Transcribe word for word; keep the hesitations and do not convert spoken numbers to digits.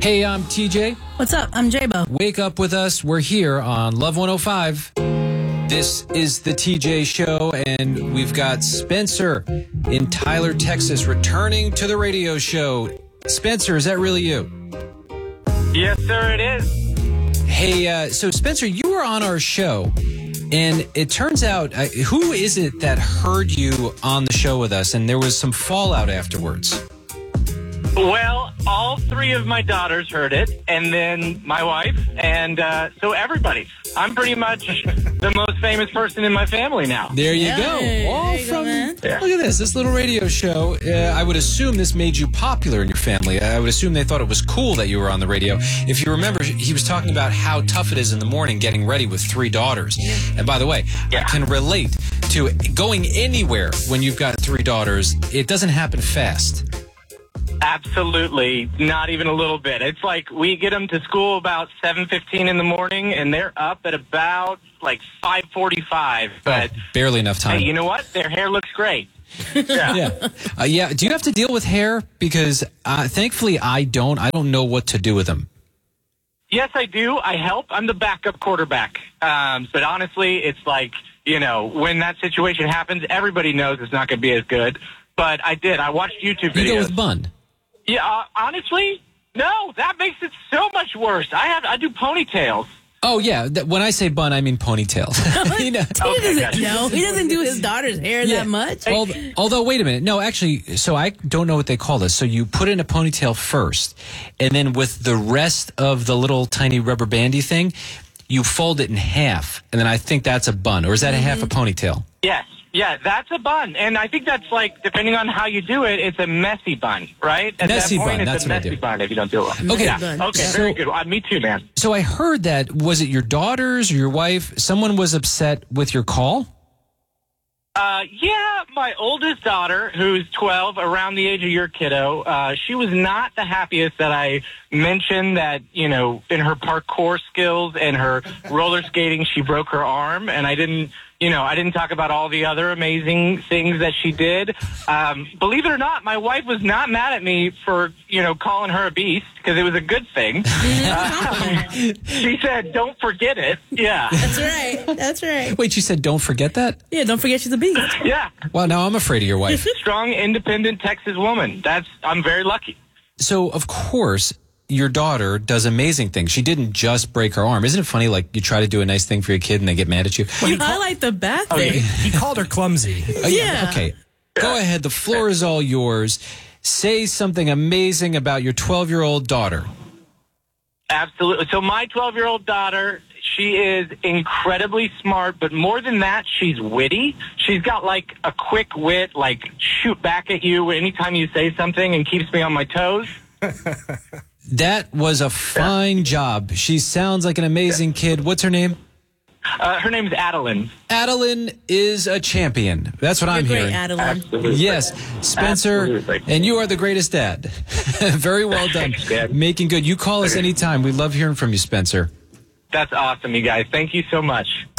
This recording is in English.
Hey, I'm T J. What's up? I'm J-Bo. Wake up with us. We're here on Love one oh five. This is the T J Show, and we've got Spencer in Tyler, Texas, returning to the radio show. Spencer, is that really you? Yes, sir, it is. Hey, uh, so Spencer, you were on our show, and it turns out, uh, who is it that heard you on the show with us, and there was some fallout afterwards? Well, all three of my daughters heard it, and then my wife, and uh, so everybody. I'm pretty much the most famous person in my family now. There you Hey, go. All there you go, from, man. Yeah. look at this, this little radio show. Uh, I would assume this made you popular in your family. I would assume they thought it was cool that you were on the radio. If you remember, he was talking about how tough it is in the morning getting ready with three daughters. And by the way, Yeah. I can relate to going anywhere when you've got three daughters. It doesn't happen fast. Absolutely, not even a little bit. It's like we get them to school about seven fifteen in the morning, and they're up at about like five forty-five. But Oh, barely enough time. hey, you know what? Their hair looks great. Yeah. Yeah. Uh, yeah. Do you have to deal with hair? Because uh, thankfully I don't. I don't know what to do with them. Yes, I do. I help. I'm the backup quarterback. Um, but honestly, it's like, you know, when that situation happens, everybody knows it's not going to be as good. But I did. I watched YouTube videos. You go with bun. Yeah, uh, honestly, no, that makes it so much worse. I have, I do ponytails. Oh, yeah. Th- when I say bun, I mean ponytail. You know? He Okay, doesn't gotcha. know. He doesn't do his daughter's hair Yeah. that much. Although, although, wait a minute. No, actually, so I don't know what they call this. So you put in a ponytail first, and then with the rest of the little tiny rubber bandy thing, you fold it in half, and then I think that's a bun. Or is that a half a ponytail? Yes, yeah, that's a bun. And I think that's like, depending on how you do it, it's a messy bun, right? At Messy that point, bun, it's that's a what I messy do. bun if you don't do it well. Okay. Yeah. Bun. Okay, So- very good. Uh, me too, man. So I heard that, was it your daughters or your wife? Someone was upset with your call? Uh, yeah, my oldest daughter, who's twelve, around the age of your kiddo, uh, she was not the happiest that I mentioned that, you know, in her parkour skills and her roller skating, she broke her arm. And I didn't, you know, I didn't talk about all the other amazing things that she did. Um, believe it or not, my wife was not mad at me for, you know, calling her a beast because it was a good thing. Uh, she said, don't forget it. Yeah. That's right. That's right. Wait, you said don't forget that? Yeah, don't forget she's a beast. Yeah. Well, now I'm afraid of your wife. Strong, independent Texas woman. That's, I'm very lucky. So, of course, your daughter does amazing things. She didn't just break her arm. Isn't it funny, like, you try to do a nice thing for your kid and they get mad at you? You highlight the bad thing. He called her clumsy. Oh, Yeah. Okay. Go ahead. The floor is all yours. Say something amazing about your twelve-year-old daughter. Absolutely. So my twelve-year-old daughter, she is incredibly smart, but more than that, she's witty. She's got like a quick wit, like shoot back at you anytime you say something and keeps me on my toes. That was a fine job. She sounds like an amazing kid. What's her name? Uh, her name's Adeline. Adeline is a champion. That's what I'm You're great, hearing. Adeline. Absolutely. Yes, Spencer, Absolutely. and you are the greatest dad. Very well done. Thanks, Dad. Making good. You call us anytime. We love hearing from you, Spencer. That's awesome, you guys. Thank you so much.